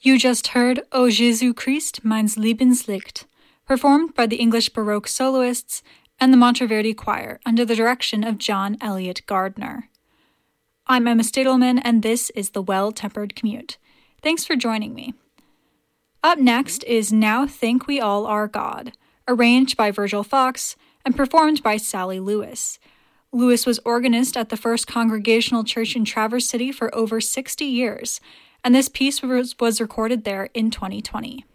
You just heard O Jesu Christ, meins Lebenslicht, performed by the English Baroque soloists and the Monteverdi Choir under the direction of John Elliott Gardner. I'm Emma Stadelman, and this is The Well-Tempered Commute. Thanks for joining me. Up next is Now Think We All Are God, arranged by Virgil Fox and performed by Sally Lewis. Lewis was organist at the First Congregational Church in Traverse City for over 60 years, and this piece was recorded there in 2020.